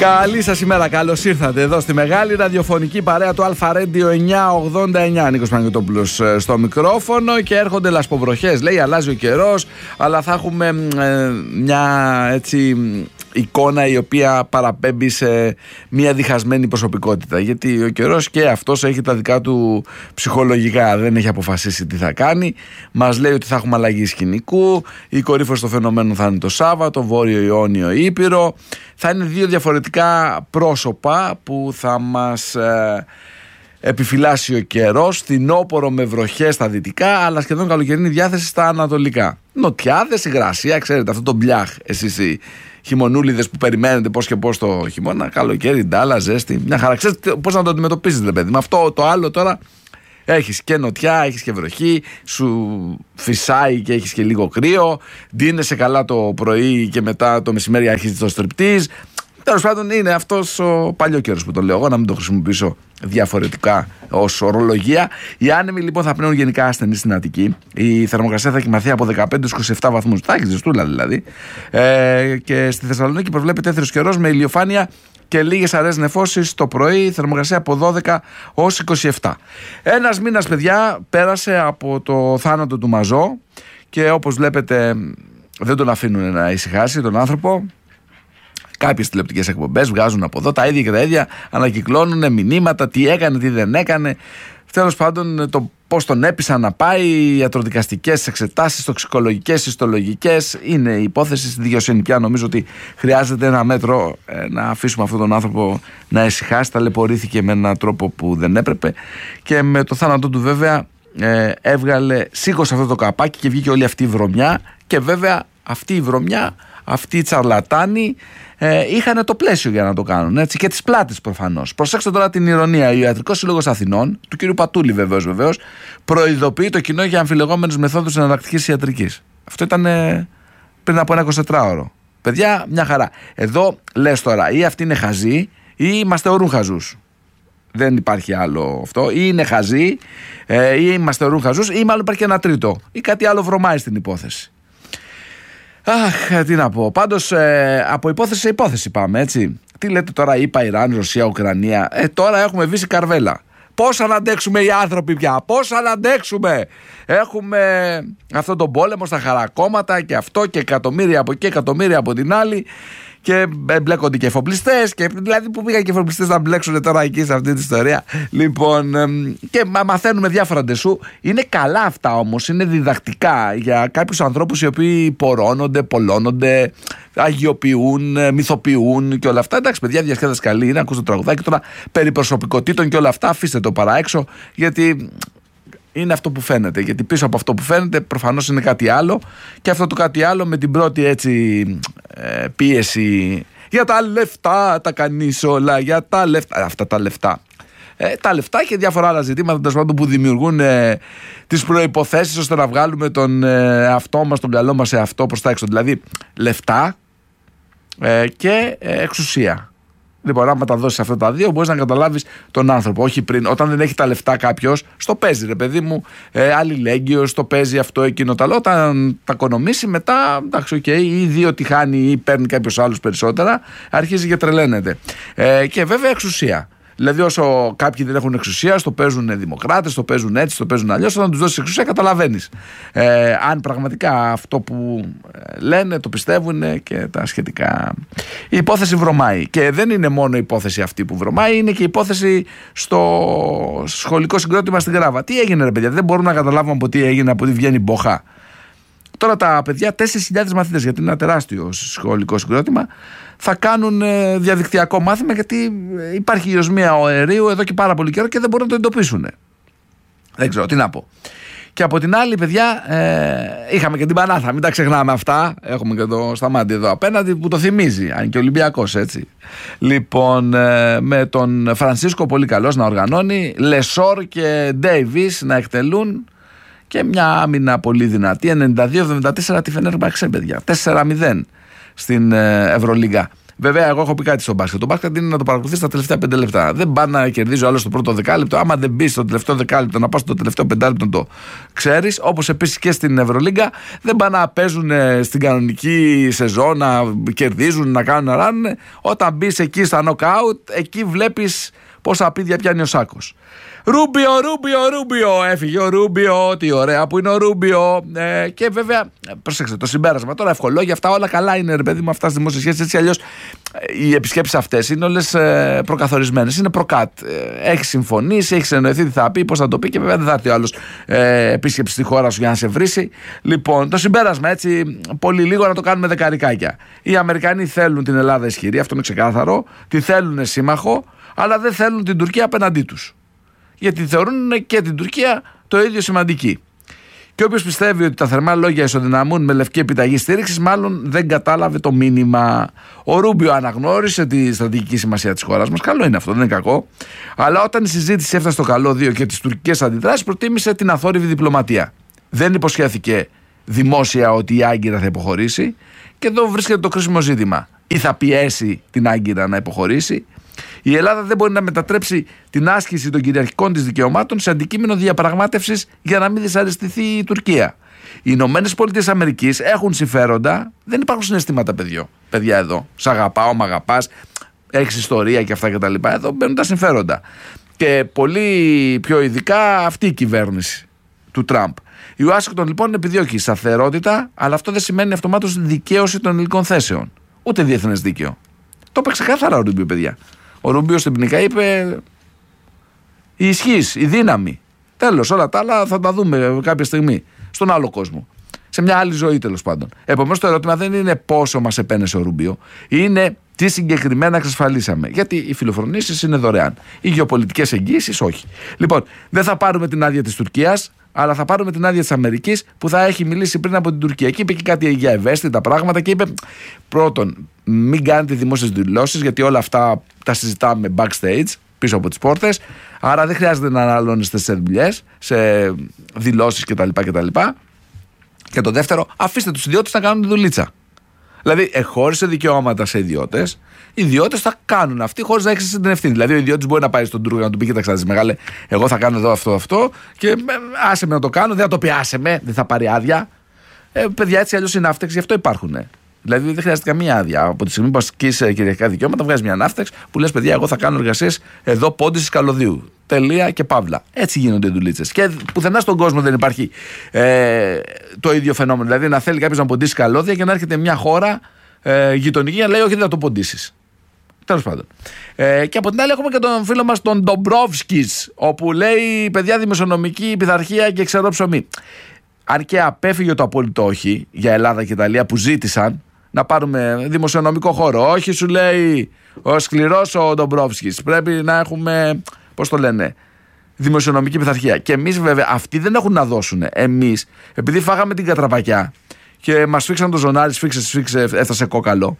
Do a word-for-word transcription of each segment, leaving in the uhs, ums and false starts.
Καλή σας ημέρα, καλώς ήρθατε εδώ στη μεγάλη ραδιοφωνική παρέα του Αλφα Radio εννιακόσια ογδόντα εννιά. Νίκος Παναγιωτόπουλος στο μικρόφωνο και έρχονται λασποβροχές. Λέει αλλάζει ο καιρός, αλλά θα έχουμε ε, μια έτσι εικόνα η οποία παραπέμπει σε μια διχασμένη προσωπικότητα. Γιατί ο καιρός και αυτός έχει τα δικά του ψυχολογικά, δεν έχει αποφασίσει τι θα κάνει. Μας λέει ότι θα έχουμε αλλαγή σκηνικού, η κορύφωση των φαινομένων θα είναι το Σάββατο, Βόρειο Ιόνιο Ήπειρο. Θα είναι δύο διαφορετικά πρόσωπα που θα μας ε, επιφυλάσει ο καιρός, φθινόπορο με βροχές στα δυτικά, αλλά σχεδόν καλοκαιρινή διάθεση στα ανατολικά. Νοτιάδες, υγρασία, ξέρετε αυτό το μπλιάχ εσείς οι χειμωνούλιδες που περιμένετε πώς και πώς το χειμώνα, καλοκαίρι, ντάλα, ζέστη, μια χαρά. Ξέρετε πώς να το αντιμετωπίζετε, παιδί. Με αυτό το άλλο τώρα έχεις και νοτιά, έχεις και βροχή, σου φυσάει και έχεις και λίγο κρύο, ντύνεσαι καλά το πρωί και μετά το μεσημέρι αρχίζει το στριπτίζ. Τέλος πάντων είναι αυτός ο παλιό καιρός που το λέω εγώ, να μην το χρησιμοποιήσω διαφορετικά ως ορολογία. Οι άνεμοι λοιπόν θα πνέουν γενικά ασθενείς στην Αττική. Η θερμοκρασία θα κοιμαθεί από δεκαπέντε είκοσι επτά βαθμούς. Θα έχει ζεστούλα δηλαδή. Ε, και στη Θεσσαλονίκη προβλέπεται έθριος καιρός με ηλιοφάνεια και λίγες αραιές νεφώσεις το πρωί, θερμοκρασία από δώδεκα ως είκοσι επτά. Ένας μήνας, παιδιά, πέρασε από το θάνατο του Μαζό και όπως βλέπετε δεν τον αφήνουν να ησυχάσει τον άνθρωπο. Κάποιες τηλεοπτικές εκπομπές βγάζουν από εδώ τα ίδια και τα ίδια, ανακυκλώνουν μηνύματα, τι έκανε, τι δεν έκανε. Τέλος πάντων, το πώς τον έπεισαν να πάει, ιατροδικαστικές εξετάσεις, τοξικολογικές, ιστολογικές. Είναι η υπόθεση στη δικαιοσύνη. Πια νομίζω ότι χρειάζεται ένα μέτρο ε, να αφήσουμε αυτόν τον άνθρωπο να ησυχάσει. Ταλαιπωρήθηκε με έναν τρόπο που δεν έπρεπε. Και με το θάνατό του, βέβαια, ε, έβγαλε, σήκωσε αυτό το καπάκι και βγήκε όλη αυτή η βρωμιά. Και βέβαια, αυτή η βρωμιά, αυτοί οι τσαρλατάνοι ε, είχαν το πλαίσιο για να το κάνουν, έτσι, και τις πλάτες προφανώς. Προσέξτε τώρα την ηρωνία. Ο Ιατρικός Σύλλογος Αθηνών, του κ. Πατούλη βεβαίως, βεβαίως, προειδοποιεί το κοινό για αμφιλεγόμενες μεθόδους εναλλακτικής ιατρικής. Αυτό ήταν ε, πριν από ένα εικοσιτετράωρο. Παιδιά, μια χαρά. Εδώ λες τώρα, ή αυτοί είναι χαζοί, ή μας θεωρούν χαζούς. Δεν υπάρχει άλλο αυτό. Ή είναι χαζοί, ε, ή μας θεωρούν χαζούς, ή μάλλον υπάρχει και ένα τρίτο. Ή κάτι άλλο βρωμάει στην υπόθεση. Αχ, τι να πω. Πάντως, ε, από υπόθεση σε υπόθεση πάμε, έτσι. Τι λέτε τώρα, είπα Ιράν, Ρωσία, Ουκρανία. Ε, τώρα έχουμε βήσει καρβέλα. Πώς θα αντέξουμε οι άνθρωποι πια, πώς θα αντέξουμε. Έχουμε αυτόν τον πόλεμο στα χαρακόμματα και αυτό και εκατομμύρια από εκεί, εκατομμύρια από την άλλη. Και μπλέκονται και εφοπλιστές. Και δηλαδή που πήγαν και εφοπλιστές να μπλέξουν τώρα εκεί σε αυτή την ιστορία. Λοιπόν, και μαθαίνουμε διάφορα ντεσού. Είναι καλά αυτά όμως, είναι διδακτικά για κάποιους ανθρώπους οι οποίοι πορώνονται, πολλώνονται, αγιοποιούν, μυθοποιούν και όλα αυτά. Εντάξει, παιδιά, διασκέδαση καλή είναι, ακούστε το τραγουδάκι. Τώρα περί προσωπικότητων και όλα αυτά, αφήστε το παραέξω, γιατί είναι αυτό που φαίνεται. Γιατί πίσω από αυτό που φαίνεται προφανώς είναι κάτι άλλο. Και αυτό το κάτι άλλο με την πρώτη έτσι ε, πίεση για τα λεφτά τα κάνεις όλα, για τα λεφτά, αυτά τα λεφτά. Ε, τα λεφτά και διάφορα άλλα ζητήματα που δημιουργούν ε, τις προϋποθέσεις ώστε να βγάλουμε τον ε, αυτό μας, τον καλό μας εαυτό προς τα έξω. Δηλαδή λεφτά ε, και ε, εξουσία. Λοιπόν, άμα τα δώσεις αυτά τα δύο, μπορείς να καταλάβεις τον άνθρωπο. Όχι πριν, όταν δεν έχει τα λεφτά κάποιος, στο παίζει, ρε παιδί μου, ε, αλληλέγγυος, το παίζει αυτό, εκείνο, τα άλλο. Όταν τα οικονομήσει, μετά, εντάξει, οκ, okay, ή δύο τη χάνει ή παίρνει κάποιος άλλος περισσότερα, αρχίζει και τρελαίνεται. Ε, και βέβαια εξουσία. Δηλαδή, όσο κάποιοι δεν έχουν εξουσία, στο παίζουν δημοκράτες, το παίζουν έτσι, το παίζουν αλλιώς. Όταν τους δώσεις εξουσία, καταλαβαίνεις ε, αν πραγματικά αυτό που λένε το πιστεύουν και τα σχετικά. Η υπόθεση βρωμάει. Και δεν είναι μόνο η υπόθεση αυτή που βρωμάει, είναι και η υπόθεση στο σχολικό συγκρότημα στην Γράβα. Τι έγινε, ρε παιδιά, δεν μπορούμε να καταλάβουμε από τι έγινε, από τι βγαίνει μποχά. Τώρα τα παιδιά, τέσσερις χιλιάδες μαθητές, γιατί είναι ένα τεράστιο σχολικό συγκρότημα, θα κάνουν ε, διαδικτυακό μάθημα, γιατί υπάρχει η οσμία αερίου εδώ και πάρα πολύ καιρό και δεν μπορούν να το εντοπίσουν. Δεν ξέρω τι να πω. Και από την άλλη, παιδιά, ε, είχαμε και την Πανάθα, μην τα ξεχνάμε αυτά. Έχουμε και το Σταμάτη εδώ απέναντι που το θυμίζει, αν και Ολυμπιακός, έτσι. Λοιπόν, ε, με τον Φρανσίσκο πολύ καλός να οργανώνει, Λεσόρ και Ντέιβις να εκτελούν. Και μια άμυνα πολύ δυνατή, ενενήντα δύο εβδομήντα τέσσερα τη Φενέρμπαξε, παιδιά. τέσσερα μηδέν στην Ευρωλίγκα. Βέβαια, εγώ έχω πει κάτι στο μπάσκετ. Το μπάσκετ είναι να το παρακολουθεί τα τελευταία πέντε λεπτά. Δεν πάει να κερδίζει ο άλλο το πρώτο δεκάλεπτο. Άμα δεν μπει στο τελευταίο δεκάλεπτο, να πα στο τελευταίο πεντάλεπτο, το ξέρει. Όπως επίσης και στην Ευρωλίγκα, δεν πάει να παίζουν στην κανονική σεζόν, να κερδίζουν, να κάνουν να ράνουν. Όταν μπει εκεί στα νοκάουτ, εκεί βλέπει πόσα πίδια πιάνει ο Σάκος. Ρούμπιο, Ρούμπιο, Ρούμπιο. Έφυγε ο Ρούμπιο. Τι ωραία που είναι ο Ρούμπιο. Ε, και βέβαια, προσέξτε το συμπέρασμα. Τώρα ευχολόγια αυτά όλα καλά είναι, ρε παιδί μου, αυτά στις δημόσιες σχέσεις. Έτσι αλλιώς οι επισκέψεις αυτές είναι όλες ε, προκαθορισμένες. Είναι προκάτ. Ε, έχει συμφωνήσει, έχει εννοηθεί τι θα πει, πώς θα το πει και βέβαια δεν θα έρθει ο άλλος ε, επίσκεψη στη χώρα σου για να σε βρίσει. Λοιπόν, το συμπέρασμα έτσι, πολύ λίγο να το κάνουμε δεκαρικάκια. Οι Αμερικανοί θέλουν την Ελλάδα ισχυρή, αυτό είναι ξεκάθαρο. Τη θέλουν σύμμαχο, αλλά δεν θέλουν την Τουρκία απέναντί τους. Γιατί θεωρούν και την Τουρκία το ίδιο σημαντική. Και όποιος πιστεύει ότι τα θερμά λόγια ισοδυναμούν με λευκή επιταγή στήριξης, μάλλον δεν κατάλαβε το μήνυμα. Ο Ρούμπιο αναγνώρισε τη στρατηγική σημασία της χώρας μας. Καλό είναι αυτό, δεν είναι κακό. Αλλά όταν η συζήτηση έφτασε στο καλώδιο και τις τουρκικές αντιδράσεις, προτίμησε την αθόρυβη διπλωματία. Δεν υποσχέθηκε δημόσια ότι η Άγκυρα θα υποχωρήσει. Και εδώ βρίσκεται το κρίσιμο ζήτημα. Ή θα πιέσει την Άγκυρα να υποχωρήσει. Η Ελλάδα δεν μπορεί να μετατρέψει την άσκηση των κυριαρχικών της δικαιωμάτων σε αντικείμενο διαπραγμάτευσης για να μην δυσαρεστηθεί η Τουρκία. Οι Ηνωμένες Πολιτείες Αμερικής έχουν συμφέροντα, δεν υπάρχουν συναισθήματα, παιδιό. Παιδιά εδώ. Σ' αγαπάω, μ' αγαπάς, έχεις ιστορία και αυτά κτλ. Εδώ μπαίνουν τα συμφέροντα. Και πολύ πιο ειδικά αυτή η κυβέρνηση του Τραμπ. Η Ουάσιγκτον λοιπόν επιδιώκει σταθερότητα, αλλά αυτό δεν σημαίνει αυτομάτως δικαίωση των ελληνικών θέσεων. Ούτε διεθνές δίκαιο. Το είπε ξεκάθαρα ο Ρούμπιο, παιδιά. Ο Ρούμπιο στην ποινικά είπε η ισχύς, η δύναμη. Τέλος, όλα τα άλλα θα τα δούμε κάποια στιγμή στον άλλο κόσμο. Σε μια άλλη ζωή, τέλος πάντων. Επομένως, το ερώτημα δεν είναι πόσο μας επένεσε ο Ρούμπιο, είναι τι συγκεκριμένα εξασφαλίσαμε. Γιατί οι φιλοφρονήσεις είναι δωρεάν. Οι γεωπολιτικές εγγύησεις, όχι. Λοιπόν, δεν θα πάρουμε την άδεια της Τουρκίας, αλλά θα πάρουμε την άδεια της Αμερικής που θα έχει μιλήσει πριν από την Τουρκία. Και είπε και κάτι για ευαίσθητα πράγματα και είπε, πρώτον, μην κάνετε δημόσιες δηλώσεις, γιατί όλα αυτά τα συζητάμε backstage, πίσω από τις πόρτες. Άρα δεν χρειάζεται να αναλώνεστε σε δουλειές, σε δηλώσεις κτλ. κτλ. Και το δεύτερο, αφήστε τους ιδιώτες να κάνουν τη δουλίτσα. Δηλαδή, εχώρισε δικαιώματα σε ιδιώτες. Οι ιδιώτες θα κάνουν αυτοί χωρίς να έχεις την ευθύνη. Δηλαδή, ο ιδιώτης μπορεί να πάει στον Τούρκο να του πει: Κοίταξε, μεγάλε, εγώ θα κάνω εδώ αυτό, αυτό και άσε με να το κάνω. Δεν θα το πει, άσε με, δεν θα πάρει άδεια. Ε, παιδιά, έτσι αλλιώς είναι ναύτεξ, γι' αυτό υπάρχουν. Δηλαδή, δεν χρειάζεται καμία άδεια. Από τη στιγμή που ασκείς κυριαρχικά δικαιώματα, βγάζει μια ναύτεξ που λες: Παιδιά, εγώ θα κάνω εργασίες εδώ πόντισης καλωδίου. Τελεία και παύλα. Έτσι γίνονται οι δουλίτσες. Και πουθενά στον κόσμο δεν υπάρχει ε, το ίδιο φαινόμενο. Δηλαδή, να θέλει κάποιος να ποντίσει καλώδια και να έρχεται μια χώρα ε, γειτονική να λέει: Όχι, δεν θα το ποντίσεις. Τέλος πάντων. Ε, και από την άλλη, έχουμε και τον φίλο μας τον Ντομπρόφσκης, όπου λέει: Παιδιά, δημοσιονομική πειθαρχία και ξερό ψωμί. Αν και απέφυγε το απόλυτο όχι για Ελλάδα και Ιταλία που ζήτησαν να πάρουμε δημοσιονομικό χώρο. Όχι, σου λέει ο σκληρός ο Ντομπρόφσκης. Πρέπει να έχουμε, πώς το λένε, δημοσιονομική πειθαρχία. Και εμείς βέβαια, αυτοί δεν έχουν να δώσουν. Εμείς, επειδή φάγαμε την κατραπακιά και μας φίξαν το ζωνάρι, σφίξε, σφίξε, έφτασε κόκαλο.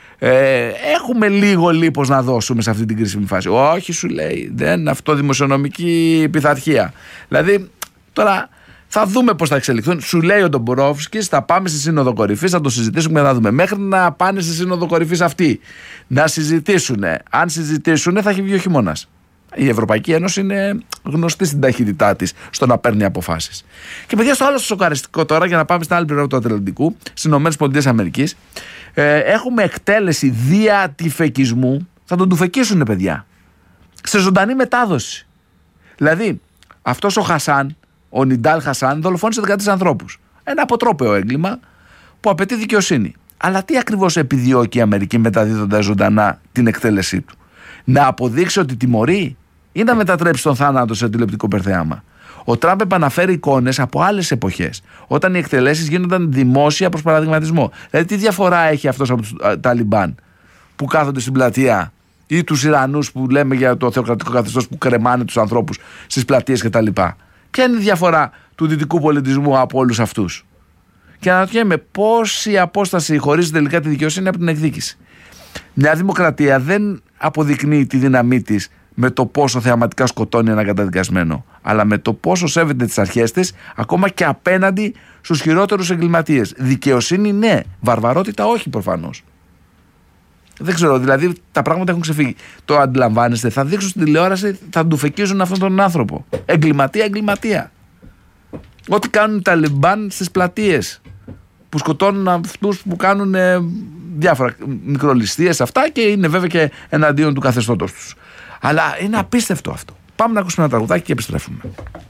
Ε, έχουμε λίγο λίπος να δώσουμε σε αυτή την κρίσιμη φάση. Όχι, σου λέει, δεν είναι αυτό δημοσιονομική πειθαρχία. Δηλαδή, τώρα θα δούμε πώς θα εξελιχθούν. Σου λέει ο Ντομπρόφσκης, θα πάμε στη Σύνοδο Κορυφής, θα το συζητήσουμε και θα δούμε. Μέχρι να πάνε στη Σύνοδο Κορυφής αυτή, να συζητήσουν. Αν συζητήσουν, θα έχει βγει ο χειμώνας. Η Ευρωπαϊκή Ένωση είναι γνωστή στην ταχύτητά της στο να παίρνει αποφάσεις. Και παιδιά, στο άλλο σοκαριστικό τώρα, για να πάμε στην άλλη πλευρά του Ατλαντικού, στις ΗΠΑ, ε, έχουμε εκτέλεση δια τυφεκισμού. Θα τον τουφεκίσουν, παιδιά. Σε ζωντανή μετάδοση. Δηλαδή, αυτός ο Χασάν, ο Νιντάλ Χασάν, δολοφόνησε δεκατρείς ανθρώπους. Ένα αποτρόπαιο έγκλημα που απαιτεί δικαιοσύνη. Αλλά τι ακριβώς επιδιώκει η Αμερική μεταδίδοντας ζωντανά την εκτέλεσή του? Να αποδείξει ότι τιμωρεί ή να μετατρέψει τον θάνατο σε τηλεοπτικό περθέαμα? Ο Τραμπ επαναφέρει εικόνες από άλλες εποχές, όταν οι εκτελέσεις γίνονταν δημόσια προς παραδειγματισμό. Δηλαδή, τι διαφορά έχει αυτός από τους Ταλιμπάν που κάθονται στην πλατεία, ή τους Ιρανούς που λέμε για το θεοκρατικό καθεστώς που κρεμάνε τους ανθρώπους στις πλατείες κτλ. Ποια είναι η διαφορά του δυτικού πολιτισμού από όλους αυτούς? Και αναρωτιέμαι πόση απόσταση χωρίζει τελικά τη δικαιοσύνη από την εκδίκηση. Μια δημοκρατία δεν αποδεικνύει τη δύναμή της με το πόσο θεαματικά σκοτώνει ένα καταδικασμένο, αλλά με το πόσο σέβεται τις αρχές της, ακόμα και απέναντι στους χειρότερους εγκληματίες. Δικαιοσύνη ναι, βαρβαρότητα όχι προφανώς. Δεν ξέρω, δηλαδή τα πράγματα έχουν ξεφύγει. Το αντιλαμβάνεστε, θα δείξουν στην τηλεόραση, θα του φεκίζουν αυτόν τον άνθρωπο. Εγκληματία, εγκληματία. Ό,τι κάνουν οι Ταλιμπάν στις πλατείες. Που σκοτώνουν αυτούς που κάνουν ε, διάφορα μικρολιστίες αυτά και είναι βέβαια και εναντίον του καθεστώτος τους. Αλλά είναι απίστευτο αυτό. Πάμε να ακούσουμε ένα τραγουδάκι και επιστρέφουμε.